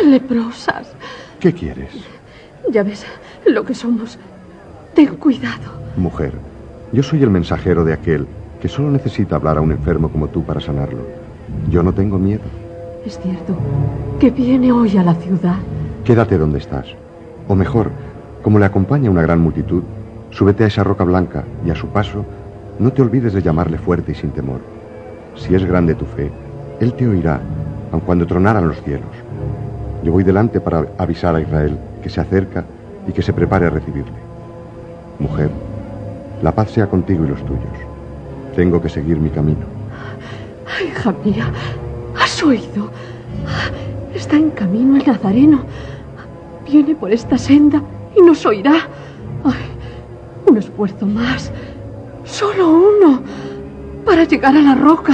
leprosas. ¿Qué quieres? Ya ves lo que somos. Ten cuidado. Mujer, yo soy el mensajero de aquel que solo necesita hablar a un enfermo como tú para sanarlo. Yo no tengo miedo. Es cierto que viene hoy a la ciudad. Quédate donde estás. O mejor, como le acompaña una gran multitud, súbete a esa roca blanca y a su paso no te olvides de llamarle fuerte y sin temor. Si es grande tu fe, él te oirá, aun cuando tronaran los cielos. Yo voy delante para avisar a Israel que se acerca y que se prepare a recibirle. Mujer, la paz sea contigo y los tuyos. Tengo que seguir mi camino. Ay, hija mía, ¿has oído? Está en camino el Nazareno. Viene por esta senda y nos oirá. Ay, un esfuerzo más. Solo uno. Para llegar a la roca.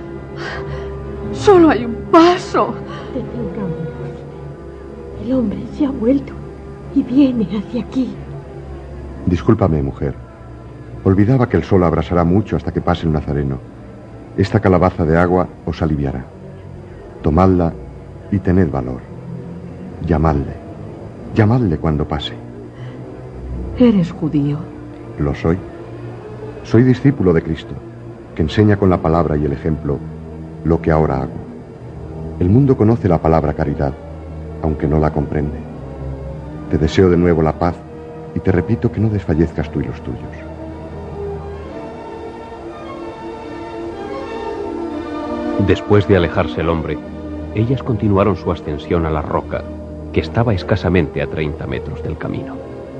Solo hay un paso. Detengámonos. El hombre se ha vuelto y viene hacia aquí. Discúlpame, mujer. Olvidaba que el sol abrasará mucho hasta que pase el Nazareno. Esta calabaza de agua os aliviará. Tomadla y tened valor. Llamadle. Llamadle cuando pase. ¿Eres judío? Lo soy. Soy discípulo de Cristo, que enseña con la palabra y el ejemplo lo que ahora hago. El mundo conoce la palabra caridad, aunque no la comprende. Te deseo de nuevo la paz y te repito que no desfallezcas tú y los tuyos. Después de alejarse el hombre, ellas continuaron su ascensión a la roca, que estaba escasamente a 30 metros del camino.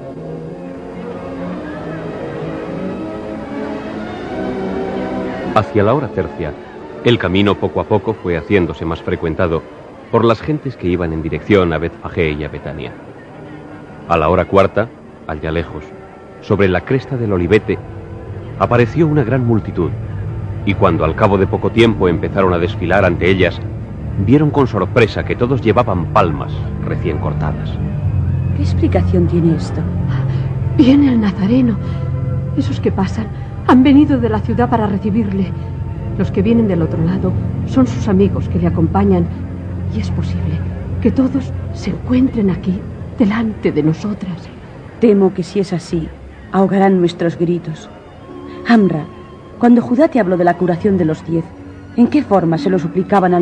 Hacia la hora tercia, el camino poco a poco fue haciéndose más frecuentado por las gentes que iban en dirección a Betfagé y a Betania. A la hora cuarta, allá lejos, sobre la cresta del Olivete, apareció una gran multitud, y cuando al cabo de poco tiempo empezaron a desfilar ante ellas, vieron con sorpresa que todos llevaban palmas recién cortadas. ¿Qué explicación tiene esto? Viene el Nazareno. Esos que pasan han venido de la ciudad para recibirle. Los que vienen del otro lado son sus amigos que le acompañan, y es posible que todos se encuentren aquí, delante de nosotras. Temo que si es así, ahogarán nuestros gritos. Amra, cuando Judá te habló de la curación de los 10, ¿en qué forma se lo suplicaban al